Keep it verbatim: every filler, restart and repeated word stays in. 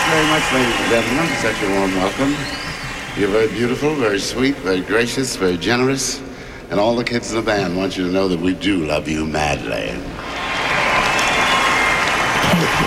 very much, ladies and gentlemen, for such a warm welcome. You're very beautiful, very sweet, very gracious, very generous, and all the kids in the band want you to know that we do love you madly.